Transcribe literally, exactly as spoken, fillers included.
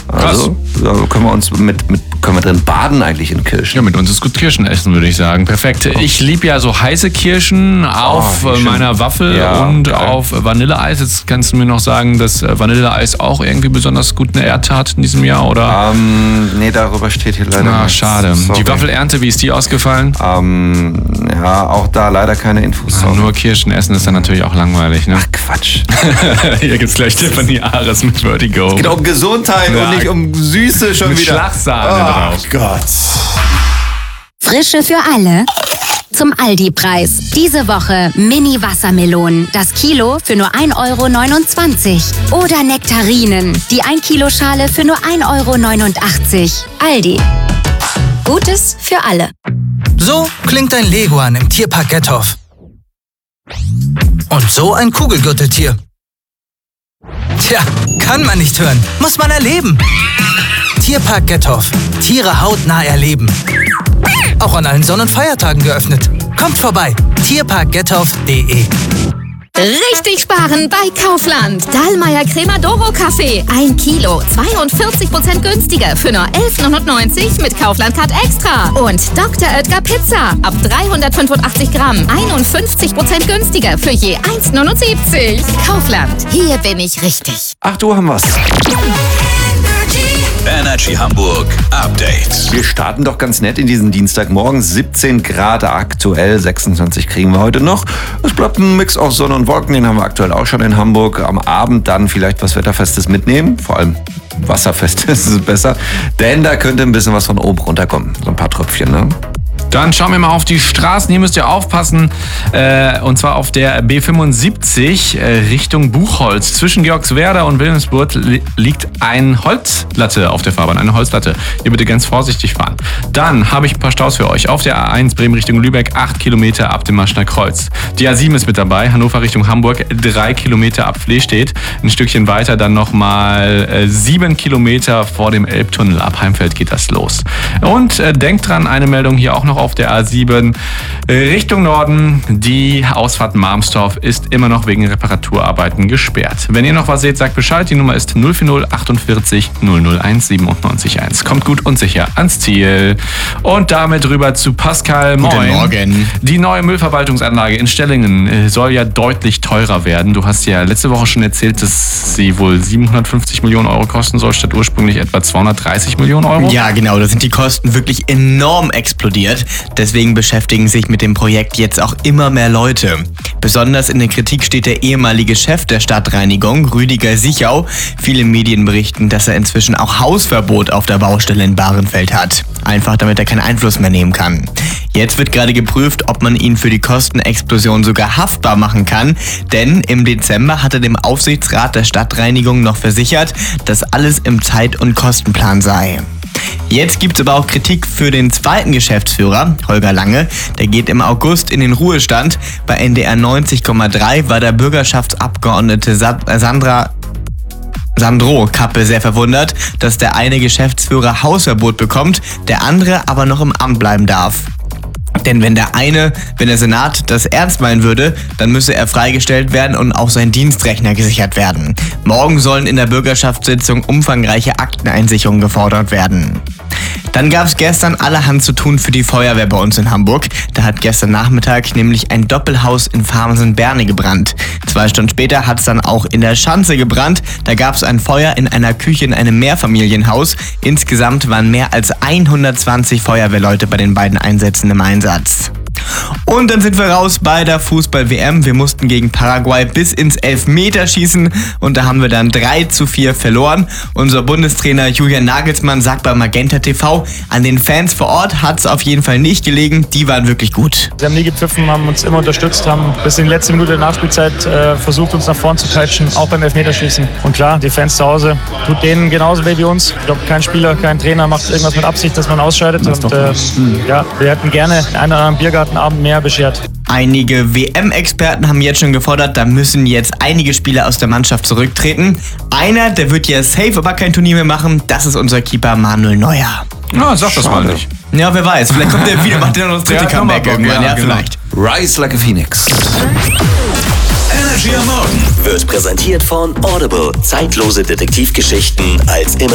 Also da können wir uns mit, mit können wir drin baden eigentlich in Kirschen. Ja, mit uns ist gut Kirschen essen, würde ich sagen. Perfekt. Ich liebe ja so heiße Kirschen auf oh, meiner Waffel ja, und geil. auf Vanilleeis. Jetzt kannst du mir noch sagen, dass Vanilleeis auch irgendwie besonders gut eine Ernte hat in diesem Jahr, oder? Ähm, nee, darüber steht hier leider ah, nichts. Schade. Sorry. Die Waffelernte, wie ist die ausgefallen? Ähm, ja, auch da leider keine Infos. Ah, nur Kirschen essen ist dann natürlich auch langweilig, ne? Ach, Quatsch. Hier gibt's gleich Tiffany Ares mit Vertigo. Es geht um Gesundheit ja. und nicht um Süße schon mit wieder. Schlagsahne oh, drauf. Gott. Frische für alle. Zum Aldi-Preis. Diese Woche Mini-Wassermelonen. Das Kilo für nur ein Euro neunundzwanzig. Oder Nektarinen. Die ein Kilo Schale für nur ein Euro neunundachtzig. Aldi. Gutes für alle. So klingt ein Leguan im Tierpark Gethoff. Und so ein Kugelgürteltier. Tja, kann man nicht hören, muss man erleben. Tierpark Gethoff. Tiere hautnah erleben. Auch an allen Sonn- und Feiertagen geöffnet. Kommt vorbei. tierpark gethoff punkt de. Richtig sparen bei Kaufland. Dallmayr Cremadoro Kaffee. Ein Kilo, zweiundvierzig Prozent günstiger für nur elf neunundneunzig mit Kaufland Card Extra. Und Doktor Oetker Pizza. Ab dreihundertfünfundachtzig Gramm. einundfünfzig Prozent günstiger für je eins neunundsiebzig. Kaufland. Hier bin ich richtig. Ach, du haben was. Energy Hamburg Update. Wir starten doch ganz nett in diesen Dienstagmorgen. siebzehn Grad aktuell, sechsundzwanzig kriegen wir heute noch. Es bleibt ein Mix aus Sonne und Wolken, den haben wir aktuell auch schon in Hamburg. Am Abend dann vielleicht was Wetterfestes mitnehmen, vor allem Wasserfestes ist besser, denn da könnte ein bisschen was von oben runterkommen. So ein paar Tröpfchen, ne? Dann schauen wir mal auf die Straßen. Hier müsst ihr aufpassen. Äh, und zwar auf der B fünfundsiebzig äh, Richtung Buchholz. Zwischen Georgswerda und Wilhelmsburg li- liegt ein Holzlatte auf der Fahrbahn. Eine Holzlatte. Hier bitte ganz vorsichtig fahren. Dann habe ich ein paar Staus für euch. Auf der A eins Bremen Richtung Lübeck. acht Kilometer ab dem Maschner Kreuz. Die A sieben ist mit dabei. Hannover Richtung Hamburg. drei Kilometer ab Flehstedt. Ein Stückchen weiter dann nochmal äh, sieben Kilometer vor dem Elbtunnel. Ab Heimfeld geht das los. Und äh, denkt dran, eine Meldung hier auch noch auf der A sieben Richtung Norden. Die Ausfahrt Marmstorf ist immer noch wegen Reparaturarbeiten gesperrt. Wenn ihr noch was seht, sagt Bescheid. Die Nummer ist null vier null achtundvierzig null null eins siebenundneunzig eins. Kommt gut und sicher ans Ziel. Und damit rüber zu Pascal. Moin. Guten Morgen. Die neue Müllverwaltungsanlage in Stellingen soll ja deutlich teurer werden. Du hast ja letzte Woche schon erzählt, dass sie wohl siebenhundertfünfzig Millionen Euro kosten soll, statt ursprünglich etwa zweihundertdreißig Millionen Euro. Ja, genau. Da sind die Kosten wirklich enorm explodiert. Deswegen beschäftigen sich mit dem Projekt jetzt auch immer mehr Leute. Besonders in der Kritik steht der ehemalige Chef der Stadtreinigung, Rüdiger Sichau. Viele Medien berichten, dass er inzwischen auch Hausverbot auf der Baustelle in Bahrenfeld hat. Einfach damit er keinen Einfluss mehr nehmen kann. Jetzt wird gerade geprüft, ob man ihn für die Kostenexplosion sogar haftbar machen kann. Denn im Dezember hat er dem Aufsichtsrat der Stadtreinigung noch versichert, dass alles im Zeit- und Kostenplan sei. Jetzt gibt es aber auch Kritik für den zweiten Geschäftsführer, Holger Lange. Der geht im August in den Ruhestand. Bei N D R neunzig Komma drei war der Bürgerschaftsabgeordnete Sandra Sandro Kappe sehr verwundert, dass der eine Geschäftsführer Hausverbot bekommt, der andere aber noch im Amt bleiben darf. Denn wenn der eine, wenn der Senat das ernst meinen würde, dann müsse er freigestellt werden und auch sein Dienstrechner gesichert werden. Morgen sollen in der Bürgerschaftssitzung umfangreiche Akteneinsicherungen gefordert werden. Dann gab es gestern allerhand zu tun für die Feuerwehr bei uns in Hamburg. Da hat gestern Nachmittag nämlich ein Doppelhaus in Farmsen-Berne gebrannt. Zwei Stunden später hat es dann auch in der Schanze gebrannt. Da gab es ein Feuer in einer Küche in einem Mehrfamilienhaus. Insgesamt waren mehr als hundertzwanzig Feuerwehrleute bei den beiden Einsätzen im Einsatz. Und dann sind wir raus bei der Fußball-W M. Wir mussten gegen Paraguay bis ins Elfmeterschießen und da haben wir dann drei zu vier verloren. Unser Bundestrainer Julian Nagelsmann sagt bei Magenta T V, an den Fans vor Ort hat es auf jeden Fall nicht gelegen. Die waren wirklich gut. Sie haben nie gepfiffen, haben uns immer unterstützt, haben bis in die letzte Minute der Nachspielzeit äh, versucht, uns nach vorn zu peitschen, auch beim Elfmeterschießen. Und klar, die Fans zu Hause, tut denen genauso weh wie uns. Ich glaube, kein Spieler, kein Trainer macht irgendwas mit Absicht, dass man ausscheidet. Und äh, ja, wir hätten gerne einen oder anderen Biergartenabend mehr beschert. Einige W M-Experten haben jetzt schon gefordert, da müssen jetzt einige Spieler aus der Mannschaft zurücktreten. Einer, der wird ja safe aber kein Turnier mehr machen, das ist unser Keeper Manuel Neuer. Ja, sag das mal nicht. Ja, wer weiß, vielleicht kommt der wieder, macht der noch das dritte Comeback irgendwann, ja, ja genau. Vielleicht. Rise like a Phoenix. Energy am Morgen wird präsentiert von Audible. Zeitlose Detektivgeschichten als immer